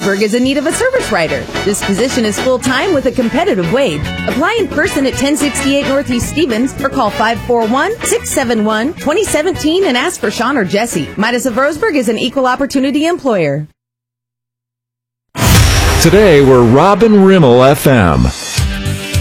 Roseburg is in need of a service writer. This position is full-time with a competitive wage. Apply in person at 1068 Northeast Stevens or call 541-671-2017 and ask for Sean or Jesse. Midas of Roseburg is an equal opportunity employer. Today we're Robin Rimmel FM.